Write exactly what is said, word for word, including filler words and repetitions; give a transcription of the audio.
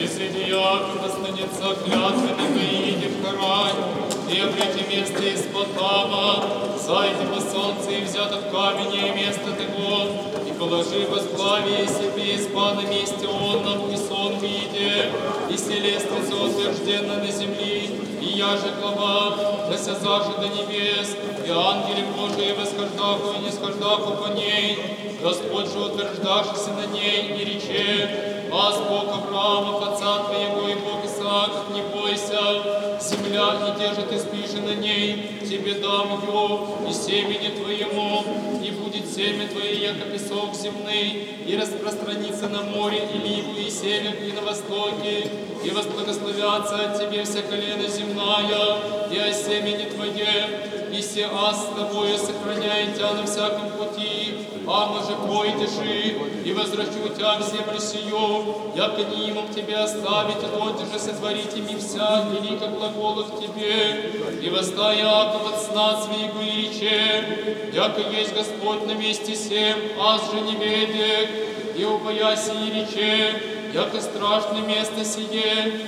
среди Якова останется клятвенный выйди в Харань, и обрети место из-под Тама, зайди по солнце и взят от камня место того, и положи возглавие себе спа на месте он нам и сон виде, и селестница утверждена на земли, и я же глава, дася зажи до небес, и ангели Божии восхождаху и нисхождаху по ней, Господь же утверждавшийся на ней, и рече, аз Бог Авраама, отца твоего, и Бог Исаака, не бойся, земля, и те же ты спишь на ней, тебе дам ее, и семени твоему, и будет семя твое, яко песок земный, и распространится на море, и ливу, и север, и на востоке, и возблагословятся от тебе вся колено земная, и о семени твое, и се аз с тобою сохраняет тебя на всяком пути, ама же пойдеши, и возвращу тебя в землю сию, яко не имам тебя оставить, вот же сотворить ими вся, велика глагола в тебе, и восстань Иаков от сна свигу и рече, яко есть Господь на месте сем, аз же не ведек, и упояси и рече, яко страшное место сие,